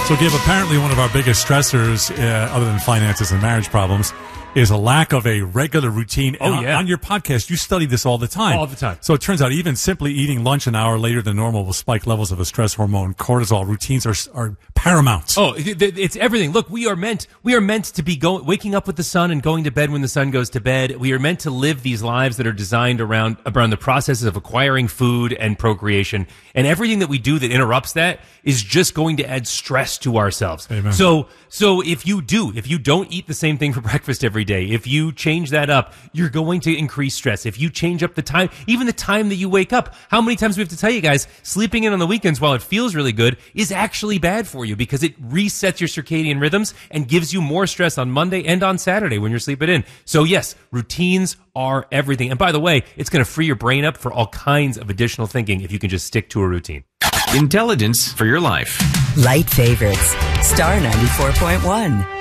So, Gabe, apparently one of our biggest stressors, other than finances and marriage problems, is a lack of a regular routine. Oh, yeah. On your podcast, you study this all the time. All the time. So it turns out even simply eating lunch an hour later than normal will spike levels of a stress hormone, cortisol. Routines are paramount. Oh, it's everything. Look, we are meant to be waking up with the sun and going to bed when the sun goes to bed. We are meant to live these lives that are designed around the processes of acquiring food and procreation. And everything that we do that interrupts that is just going to add stress to ourselves. Amen. So if you don't eat the same thing for breakfast every day, if you change that up, you're going to increase stress. If you change up the time, even the time that you wake up, how many times we have to tell you guys, sleeping in on the weekends while it feels really good is actually bad for you because it resets your circadian rhythms and gives you more stress on Monday and on Saturday when you're sleeping in. So yes, routines are everything. And by the way, it's going to free your brain up for all kinds of additional thinking if you can just stick to a routine. Intelligence for your life. Light favorites. Star 94.1.